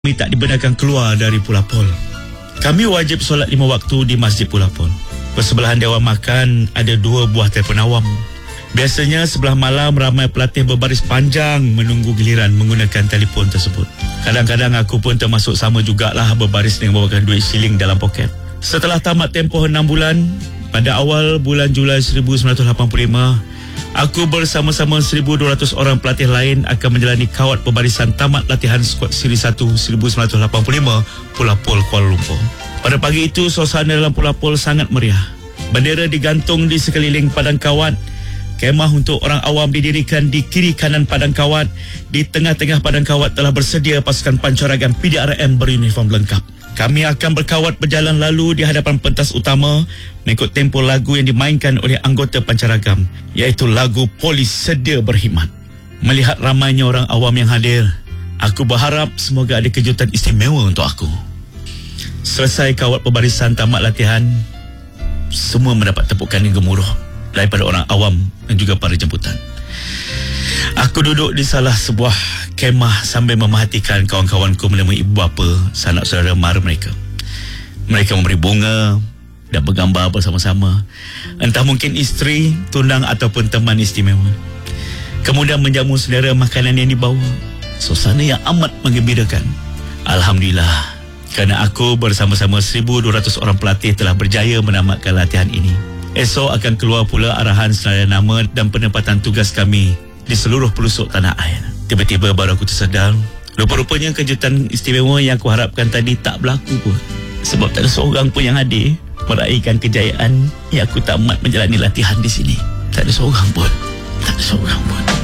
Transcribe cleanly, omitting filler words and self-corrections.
Kami tak dibenarkan keluar dari Pulapol. Kami wajib solat 5 waktu di Masjid Pulapol. Bersebelahan Dewan Makan ada 2 buah telefon awam. Biasanya sebelah malam ramai pelatih berbaris panjang menunggu giliran menggunakan telefon tersebut. Kadang-kadang aku pun termasuk sama jugalah berbaris dengan membawakan duit siling dalam poket. Setelah tamat tempoh 6 bulan, pada awal bulan Julai 1985, aku bersama-sama 1,200 orang pelatih lain akan menjalani kawat pembarisan tamat latihan skuad Siri 1 1985 Pulapol Kuala Lumpur. Pada pagi itu, suasana dalam Pulapol sangat meriah. Bendera digantung di sekeliling padang kawat. Kemah untuk orang awam didirikan di kiri kanan padang kawat. Di tengah-tengah padang kawat telah bersedia pasukan pancaragan PDRM beruniform lengkap. Kami akan berkawat berjalan lalu di hadapan pentas utama mengikut tempo lagu yang dimainkan oleh anggota pancaragam, iaitu lagu Polis Sedia Berkhidmat. Melihat ramainya orang awam yang hadir, aku berharap semoga ada kejutan istimewa untuk aku. Selesai kawat pembarisan tamat latihan, semua mendapat tepukan yang gemuruh daripada orang awam dan juga para jemputan. Aku duduk di salah sebuah kemah sambil memerhatikan kawan-kawanku menemui ibu bapa, sanak saudara mara mereka. Mereka memberi bunga dan bergambar bersama-sama. Entah mungkin isteri, tunang ataupun teman istimewa. Kemudian menjamu selera makanan yang dibawa. Suasana yang amat menggembirakan. Alhamdulillah, kerana aku bersama-sama 1,200 orang pelatih telah berjaya menamatkan latihan ini. Esok akan keluar pula arahan senada nama dan penempatan tugas kami di seluruh pelosok tanah air. Tiba-tiba baru aku tersedar, rupa-rupanya kejutan istimewa yang aku harapkan tadi tak berlaku pun. Sebab tak ada seorang pun yang hadir meraihkan kejayaan yang aku tamat menjalani latihan di sini. Tak ada seorang pun. Tak ada seorang pun.